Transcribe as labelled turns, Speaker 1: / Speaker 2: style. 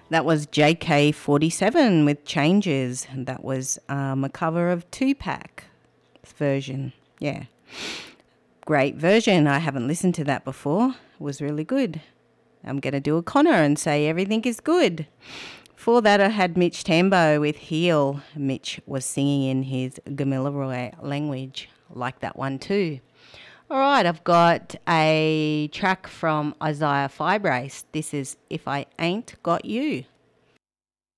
Speaker 1: That was JK47 with Changes. That was a cover of Tupac version. Yeah. Great version. I haven't listened to that before. It was really good. I'm going to do a Connor and say everything is good. For that, I had Mitch Tambo with Heal. Mitch was singing in his Gamilaroi language. Like that one too. All right, I've got a track from Isaiah Fibrace. This is If I Ain't Got You.